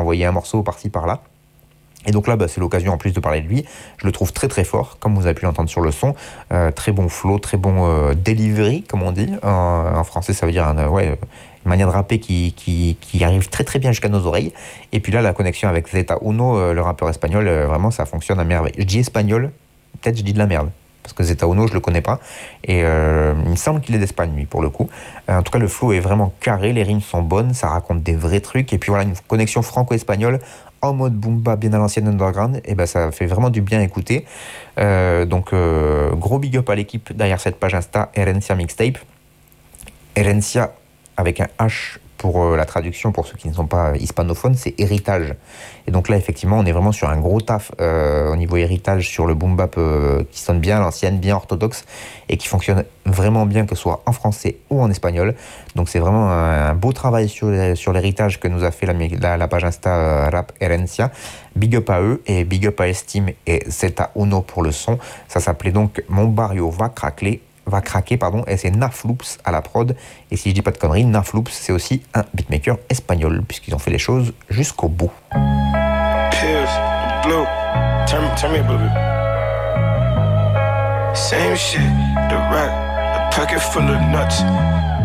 envoyé un morceau par-ci par-là. Et donc là, c'est l'occasion en plus de parler de lui. Je le trouve très très fort, comme vous avez pu l'entendre sur le son. Très bon flow, très bon delivery, comme on dit. En français, ça veut dire une manière de rapper qui arrive très très bien jusqu'à nos oreilles. Et puis là, la connexion avec Zeta Uno, le rappeur espagnol, vraiment, ça fonctionne à merveille. Je dis espagnol, peut-être je dis de la merde. Parce que Zeta Uno, je le connais pas. Et il me semble qu'il est d'Espagne, lui, pour le coup. En tout cas, le flow est vraiment carré, les rimes sont bonnes, ça raconte des vrais trucs. Et puis voilà, une connexion franco-espagnole en mode boomba bien à l'ancienne underground, et ça fait vraiment du bien écouter. Donc gros big up à l'équipe derrière cette page Insta Herencia Mixtape. Herencia avec un H pour la traduction, pour ceux qui ne sont pas hispanophones, c'est héritage. Et donc là, effectivement, on est vraiment sur un gros taf au niveau héritage sur le boom bap qui sonne bien à l'ancienne, bien orthodoxe et qui fonctionne vraiment bien, que ce soit en français ou en espagnol. Donc c'est vraiment un beau travail sur l'héritage que nous a fait la page Insta Rap Herencia. Big up à eux et big up à Estime et Zeta Uno pour le son. Ça s'appelait donc Mon Barrio va craquer, et c'est Nafloops à la prod. Et si je dis pas de conneries, Nafloops c'est aussi un beatmaker espagnol, puisqu'ils ont fait les choses jusqu'au bout. Pills, blue, turn me a blue. Same shit, the rack, a pocket full of nuts.